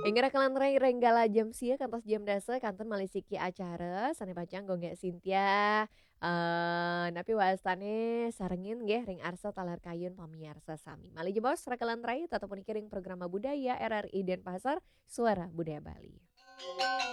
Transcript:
Ingkara kalantaran renggala jam sia kantos jam dasa kantor malisiki acara sane pacang gonggak Cynthia. Napi wastane sarengin nggih ring arsa talar kayun pamiarsa sami. Mali jebos rakalan rai ataupun kiring programa budaya RRI Denpasar Suara Budaya Bali.